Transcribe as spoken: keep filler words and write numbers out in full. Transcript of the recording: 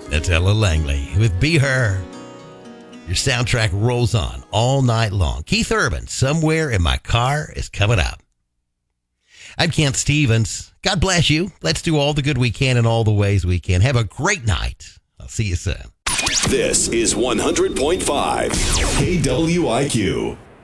That's Ella Langley with Be Her. Your soundtrack rolls on all night long. Keith Urban, Somewhere in My Car, is coming up. I'm Kent Stevens. God bless you. Let's do all the good we can in all the ways we can. Have a great night. I'll see you soon. This is one hundred point five K W I Q.